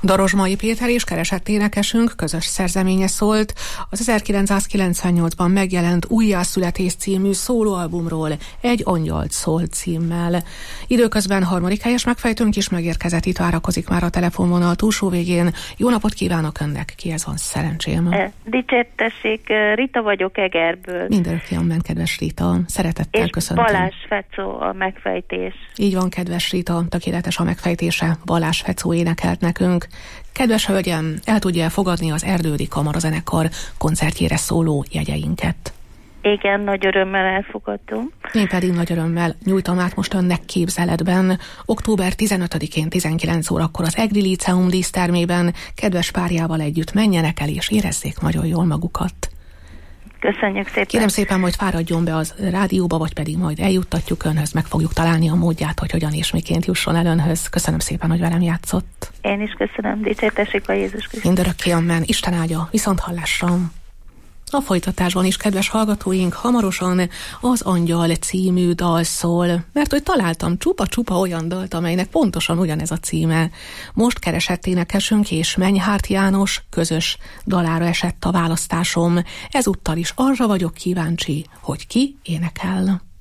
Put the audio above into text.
Darozsmai Péter és keresett énekesünk közös szerzeménye szólt az 1998-ban megjelent Újjászületés című szólóalbumról, Egy angyalt szól címmel. Időközben harmadik helyes megfejtőnk is megérkezett, itt várakozik már a telefonvonal túlsó végén. Jó napot kívánok önnek, kihez van szerencsém? Dicsértessék, Rita vagyok Egerből. Mindörökké amben, kedves Rita, szeretettel köszöntöm. És Balázs Fecó a megfejtés. Így van, kedves Rita, tökéletes a megfejtése. Balázs Fecó énekelt nekünk. Kedves hölgyem, el tudja fogadni az Erdődi Kamarazenekar koncertjére szóló jegyeinket? Igen, nagy örömmel elfogadom. Én pedig nagy örömmel nyújtom át most önnek képzeletben. Október 15-én 19 órakor az Egri Líceum dísztermében kedves párjával együtt menjenek el és érezzék nagyon jól magukat. Köszönjük szépen. Kérem szépen, hogy fáradjon be az rádióba, vagy pedig majd eljuttatjuk önhöz, meg fogjuk találni a módját, hogy hogyan és miként jusson el önhöz. Köszönöm szépen, hogy velem játszott. Én is köszönöm. Dicsértessék a Jézus Krisztus. Mindörökké amen. Isten áldja, viszont hallásra. A folytatásban is, kedves hallgatóink, hamarosan az Angyal című dal szól, mert hogy találtam csupa-csupa olyan dalt, amelynek pontosan ugyanez a címe. Most keresett énekesünk és Menyhárt János közös dalára esett a választásom. Ezúttal is arra vagyok kíváncsi, hogy ki énekel.